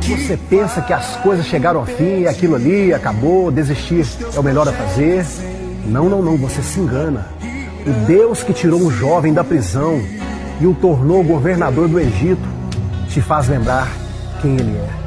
Você pensa que as coisas chegaram ao fim e aquilo ali acabou, desistir é o melhor a fazer? Não, não, não, você se engana. O Deus que tirou um jovem da prisão e o tornou governador do Egito te faz lembrar quem ele é.